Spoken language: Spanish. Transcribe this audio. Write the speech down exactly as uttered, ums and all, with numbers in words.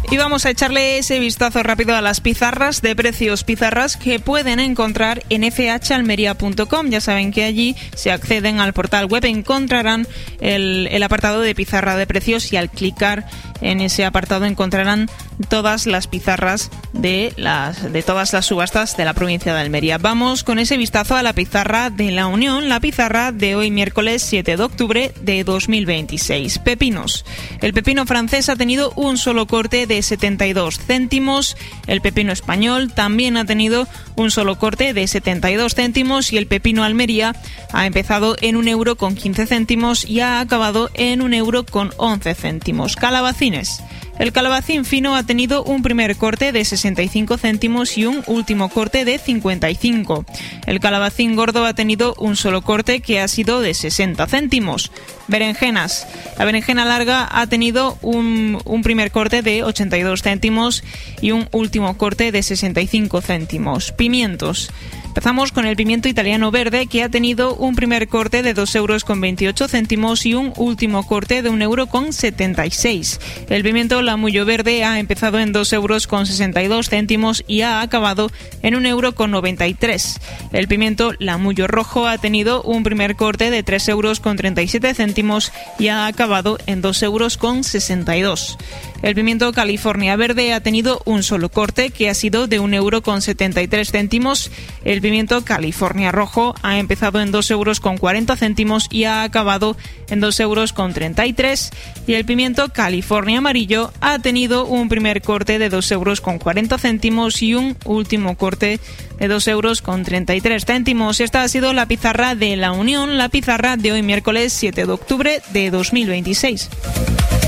Y vamos a echarle ese vistazo rápido a las pizarras de precios, pizarras que pueden encontrar en f h almería punto com. Ya saben que allí, si acceden al portal web, encontrarán el, el apartado de pizarra de precios, y al clicar en ese apartado encontrarán todas las pizarras de las de todas las subastas de la provincia de Almería. Vamos con ese vistazo a la pizarra de La Unión, la pizarra de hoy miércoles siete de octubre de dos mil veintiséis. Pepinos. El pepino francés ha tenido un solo corte de setenta y dos céntimos, el pepino español también ha tenido un solo corte de setenta y dos céntimos y el pepino Almería ha empezado en un euro con quince céntimos y ha acabado en un euro con once céntimos. Calabacines. El calabacín fino ha tenido un primer corte de sesenta y cinco céntimos y un último corte de cincuenta y cinco. El calabacín gordo ha tenido un solo corte que ha sido de sesenta céntimos. Berenjenas. La berenjena larga ha tenido un, un primer corte de ochenta y dos céntimos y un último corte de sesenta y cinco céntimos. Pimientos. Empezamos con el pimiento italiano verde, que ha tenido un primer corte de dos euros con veintiocho céntimos y un último corte de un euro con setenta y seis. El pimiento lamullo verde ha empezado en dos euros con sesenta y dos céntimos y ha acabado en un euro con noventa y tres. El pimiento lamullo rojo ha tenido un primer corte de tres euros con treinta y siete céntimos y ha acabado en dos euros con sesenta y dos. El pimiento California verde ha tenido un solo corte, que ha sido de un euro con setenta y tres céntimos. El pimiento California rojo ha empezado en dos euros con cuarenta céntimos y ha acabado en dos euros con treinta y tres. Y el pimiento California amarillo ha tenido un primer corte de dos euros con cuarenta céntimos y un último corte de dos euros con treinta y tres céntimos. Esta ha sido la pizarra de La Unión, la pizarra de hoy miércoles siete de octubre de dos mil veintiséis.